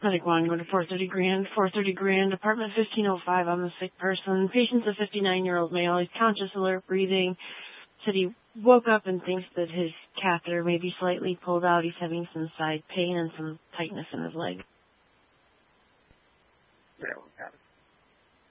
Medic 1, going to 430 Grand. 430 Grand, apartment 1505. I'm a sick person. Patient's a 59-year-old male. He's conscious, alert, breathing. Said he woke up and thinks that his catheter may be slightly pulled out. He's having some side pain and some tightness in his leg. Yeah,